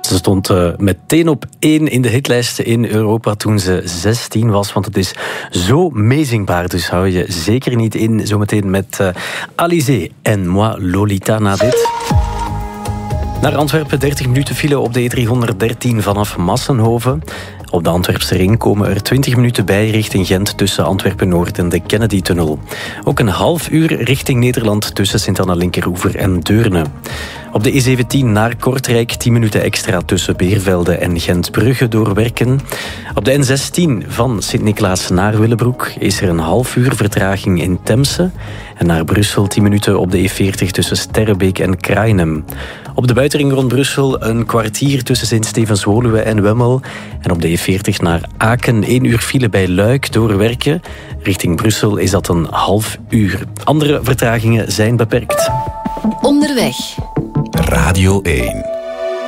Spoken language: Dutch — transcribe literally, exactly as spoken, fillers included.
Ze stond uh, meteen op één in de hitlijsten in Europa toen ze zestien was, want het is zo meezingbaar. Dus hou je zeker niet in. Zometeen met uh, Alizé en Moi Lolita na dit. Naar Antwerpen, dertig minuten file op de E driehonderddertien vanaf Massenhoven. Op de Antwerpse ring komen er twintig minuten bij richting Gent tussen Antwerpen-Noord en de Kennedy-tunnel. Ook een half uur richting Nederland tussen Sint-Anna-Linkeroever en Deurne. Op de E zeventien naar Kortrijk tien minuten extra tussen Beervelde en Gent-Brugge doorwerken. Op de N zestien van Sint-Niklaas naar Willebroek is er een half uur vertraging in Temse. En naar Brussel tien minuten op de E veertig tussen Sterrebeek en Krainem. Op de buitenring rond Brussel een kwartier tussen Sint-Stevens-Woluwe en Wemmel. En op de E veertig naar Aken één uur file bij Luik doorwerken. Richting Brussel is dat een half uur. Andere vertragingen zijn beperkt. Onderweg. Radio één.